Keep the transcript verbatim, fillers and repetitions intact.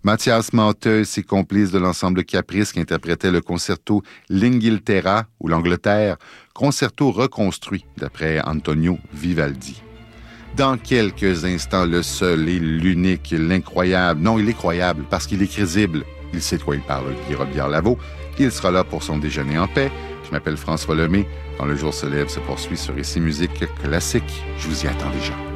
Mathias Manteus et complice de l'ensemble Caprice qui interprétait le concerto L'Inghilterra ou l'Angleterre, concerto reconstruit d'après Antonio Vivaldi. Dans quelques instants, le seul et l'unique, l'incroyable, non, il est croyable parce qu'il est crédible. Il sait de quoi il parle, Guy Robillard-Lavaux. Il sera là pour son déjeuner en paix. Je m'appelle François Lemay. Quand le jour se lève, se poursuit sur Ici Musique Classique. Je vous y attends déjà.